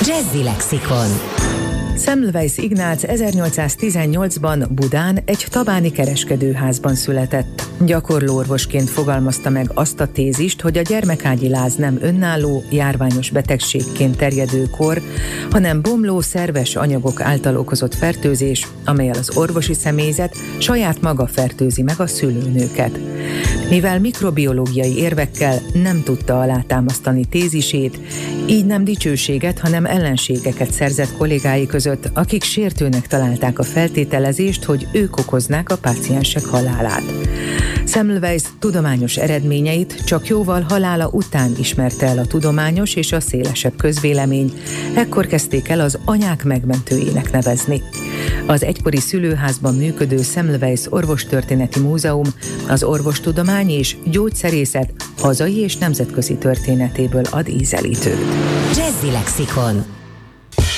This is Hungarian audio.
Jazzy Lexikon. Semmelweis Ignác 1818-ban Budán egy tabáni kereskedőházban született. Gyakorlóorvosként fogalmazta meg azt a tézist, hogy a gyermekágyi láz nem önálló, járványos betegségként terjedő kor, hanem bomló szerves anyagok által okozott fertőzés, amellyel az orvosi személyzet saját maga fertőzi meg a szülőnőket. Mivel mikrobiológiai érvekkel nem tudta alátámasztani tézisét, így nem dicsőséget, hanem ellenségeket szerzett kollégái között, akik sértőnek találták a feltételezést, hogy ők okoznák a páciensek halálát. Semmelweis tudományos eredményeit csak jóval halála után ismerte el a tudományos és a szélesebb közvélemény, ekkor kezdték el az anyák megmentőjének nevezni. Az egykori szülőházban működő Semmelweis Orvostörténeti Múzeum az orvostudomány és gyógyszerészet hazai és nemzetközi történetéből ad ízelítőt. Jazzy Lexikon.